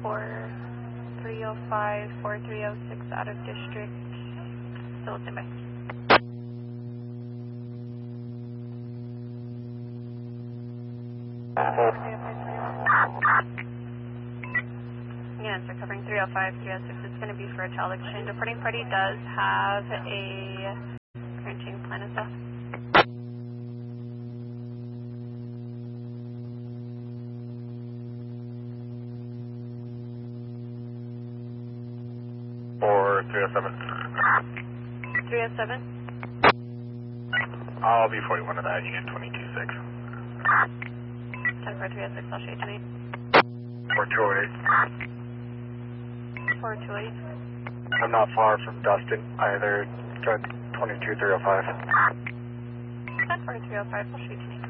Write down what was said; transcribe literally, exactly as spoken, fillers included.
four three oh five, four three oh six out of district. Still standby. Units are covering three oh five, three oh six. It's going to be for a child exchange. Reporting party does have a current change plan as well. For three oh seven. three oh seven. I'll be forty-one of that, unit twenty-two six. ten four three oh six, I'll show you tonight. For two oh eight. four two eight. I'm not far from Dustin either. Got twenty-two three oh five. ten four three oh five, I'll show you tonight.